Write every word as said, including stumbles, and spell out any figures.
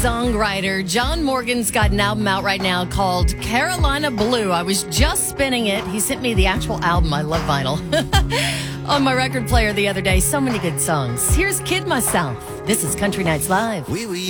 singer-songwriter John Morgan's got an album out right now called Carolina Blue. I was just spinning it. He sent me the actual album. I love vinyl. On my record player the other day. So many good songs. Here's Kid Myself. This is Country Nights Live. Oui, oui.